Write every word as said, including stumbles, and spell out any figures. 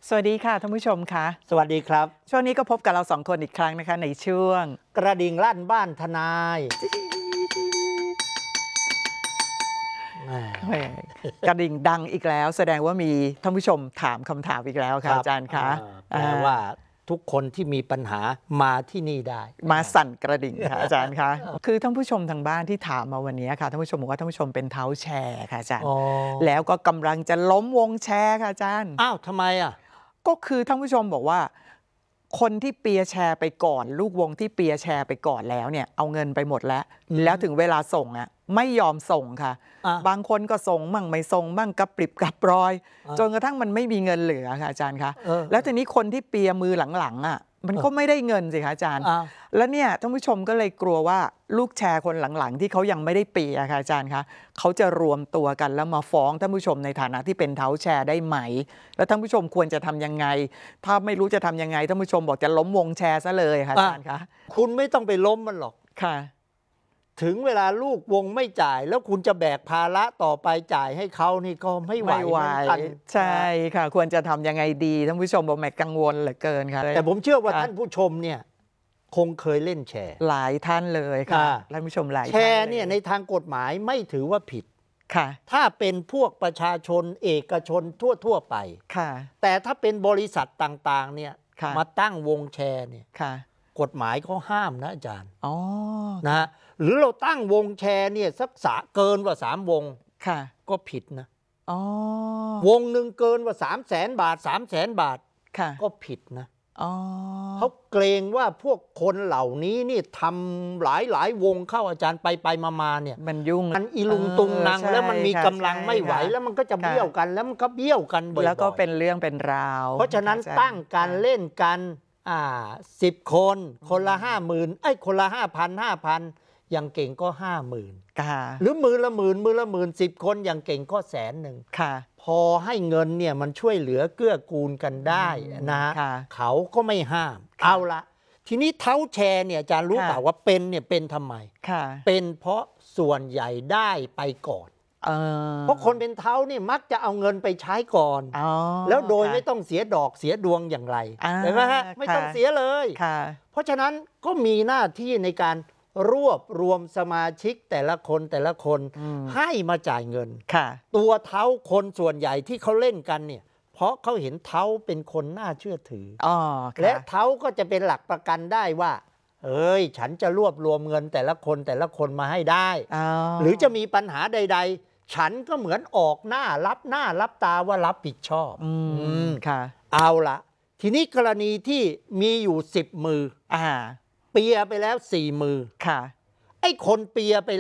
สวัสดีค่ะท่านผู้ชมคะสวัสดีครับช่วงนี้ก็พบกับเราสองคนอีกครั้งนะคะในช่วงกระดิ่งลั่นบ้านทนายกระดิ่งดังอีกแล้วแสดงว่ามีท่านผู้ชมถามคำถามอีกแล้วค่ะอาจารย์คะแปลว่าทุกคนที่มีปัญหามาที่นี่ได้มาสั่นกระดิ่งค่ะอาจารย์คะคือท่านผู้ชมทางบ้านที่ถามมาวันนี้ค่ะท่านผู้ชมบอกว่าท่านผู้ชมเป็นเท้าแชร์ค่ะอาจารย์แล้วก็กำลังจะล้มวงแชร์ค่ะอาจารย์อ้าวทำไมอ่ะก็คือท่านผู้ชมบอกว่าคนที่เปียร์แชร์ไปก่อนลูกวงที่เปียร์แชร์ไปก่อนแล้วเนี่ยเอาเงินไปหมดแล้วแล้วถึงเวลาส่งอ่ะไม่ยอมส่งค่ะบางคนก็ส่งมั่งไม่ส่งมั่งกระปริบกระปรอยจนกระทั่งมันไม่มีเงินเหลือค่ะอาจารย์คะแล้วทีนี้คนที่เปียร์มือหลังๆอ่ะมันก็ไม่ได้เงินสิคะอาจารย์แล้วเนี่ยท่านผู้ชมก็เลยกลัวว่าลูกแชร์คนหลังๆที่เขายังไม่ได้เปียร์ค่ะอาจารย์คะเขาจะรวมตัวกันแล้วมาฟ้องท่านผู้ชมในฐานะที่เป็นเท้าแชร์ได้ไหมแล้วท่านผู้ชมควรจะทำยังไงถ้าไม่รู้จะทำยังไงท่านผู้ชมบอกจะล้มวงแชร์ซะเลยค่ะอาจารย์คะคุณไม่ต้องไปล้มมันหรอกค่ะถึงเวลาลูกวงไม่จ่ายแล้วคุณจะแบกภาระต่อไปจ่ายให้เขานี่ก็ไม่ไหวเหมือนกันใช่ค่ะควรจะทำยังไงดีท่านผู้ชมบอกแม่กังวลเหลือเกินค่ะแต่ผมเชื่อว่าท่านผู้ชมเนี่ยคงเคยเล่นแชร์หลายท่านเลยค่ะท่านผู้ชมหลายแชร์เนี่ยในทางกฎหมายไม่ถือว่าผิดค่ะถ้าเป็นพวกประชาชนเอกชนทั่วๆไปค่ะแต่ถ้าเป็นบริษัทต่างๆเนี่ยมาตั้งวงแชร์เนี่ยกฎหมายเขาห้ามนะอาจารย์อ๋อนะหรือเราตั้งวงแชร์เนี่ยสักสะเกินกว่าสามวงค่ะก็ผิดนะอ๋อวงหนึ่งเกินกว่าสามแสนบาทสามแสนบาทค่ะก็ผิดนะอ๋อเขาเกรงว่าพวกคนเหล่านี้นี่ทำหลายหลายวงเข้าอาจารย์ไปไปมามาเนี่ยมันยุ่งมันอีลุงตุงนางแล้วมันมีกำลังไม่ไหวแล้วมันก็จะเบี้ยวกันแล้วมันก็เบี้ยวกันบ่อยๆแล้วก็เป็นเรื่องเป็นราวเพราะฉะนั้นตั้งการเล่นกันอ่าสิบคนคนละห้าหมื่นไอ้คนละห้าพันห้าพันอย่างเก่งก็ห้าหมื่นหรือมือละหมื่นมือละหมื่นสิบคนอย่างเก่งก็แสนหนึ่งพอให้เงินเนี่ยมันช่วยเหลือเกื้อกูลกันได้นะฮะเขาก็ไม่ห้ามเอาละทีนี้เท้าแชร์เนี่ยอาจารย์รู้เปล่าว่าเป็นเนี่ยเป็นทำไมเป็นเพราะส่วนใหญ่ได้ไปก่อนเพราะคนเป็นเท้านี่มักจะเอาเงินไปใช้ก่อนแล้วโดยไม่ต้องเสียดอกเสียดวงอย่างไรเห็นไหมฮะไม่ต้องเสียเลยเพราะฉะนั้นก็มีหน้าที่ในการรวบรวมสมาชิกแต่ละคนแต่ละคนให้มาจ่ายเงินตัวเท้าคนส่วนใหญ่ที่เขาเล่นกันเนี่ยเพราะเขาเห็นเท้าเป็นคนน่าเชื่อถือและเท้าก็จะเป็นหลักประกันได้ว่าเอ้ยฉันจะรวบรวมเงินแต่ละคนแต่ละคนมาให้ได้หรือจะมีปัญหาใดๆฉันก็เหมือนออกหน้ารับหน้ารับตาว่ารับผิดชอบอืมค่ะเอาละทีนี้กรณีที่มีอยู่สิบมืออ่าเปียไปแล้วสี่มือค่ะไอ้คนเปียไป